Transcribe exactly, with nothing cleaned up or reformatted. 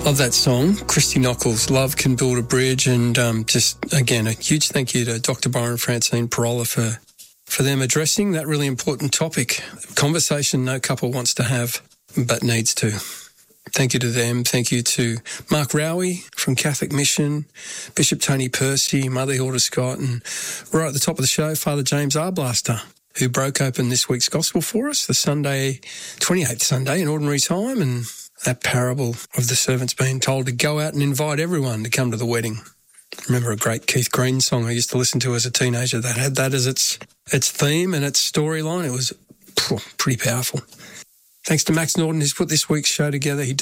Love that song, Christy Nockels, Love Can Build a Bridge, and um, just, again, a huge thank you to Doctor Byron Francine Parola for, for them addressing that really important topic, conversation no couple wants to have but needs to. Thank you to them. Thank you to Mark Rowie from Catholic Mission, Bishop Tony Percy, Mother Hilda Scott, and right at the top of the show, Father James Arblaster, who broke open this week's Gospel for us, the Sunday, twenty-eighth Sunday in Ordinary Time, and that parable of the servants being told to go out and invite everyone to come to the wedding. I remember a great Keith Green song I used to listen to as a teenager that had that as its its theme and its storyline. It was phew, pretty powerful. Thanks to Max Norton, who's put this week's show together. He